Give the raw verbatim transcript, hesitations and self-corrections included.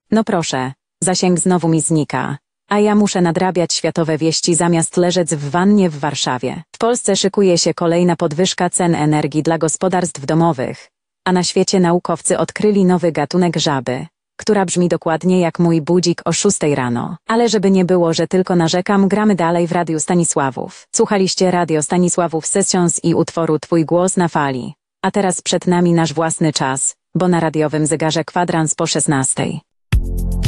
No proszę, zasięg znowu mi znika. A ja muszę nadrabiać światowe wieści zamiast leżeć w wannie w Warszawie. W Polsce szykuje się kolejna podwyżka cen energii dla gospodarstw domowych, a na świecie naukowcy odkryli nowy gatunek żaby, która brzmi dokładnie jak mój budzik o szóstej rano. Ale żeby nie było, że tylko narzekam, gramy dalej w Radiu Stanisławów. Słuchaliście Radio Stanisławów Sessions i utworu Twój głos na fali. A teraz przed nami nasz własny czas, bo na radiowym zegarze kwadrans po szesnastej.